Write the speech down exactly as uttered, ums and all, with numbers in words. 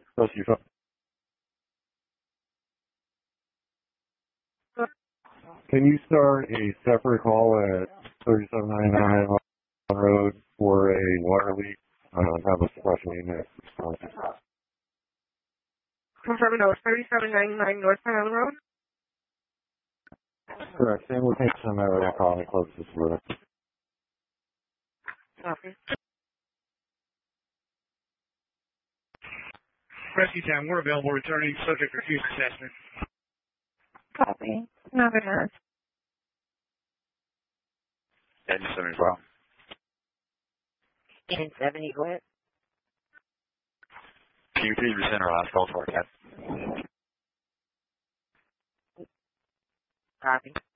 Rescue phone. Can you start a separate call at thirty-seven ninety-nine on road for a water leak? Uh, have a suppression unit responsive. Confirm no, thirty-seven ninety-nine North Island Road? Correct. Same location that we're calling closest with it. Copy. Rescue Town, we're available returning subject refused assessment. Copy. Nothing else. Engine seventy-four. Engine seventy, go ahead. Can you please resend our last call for our cat? Copy.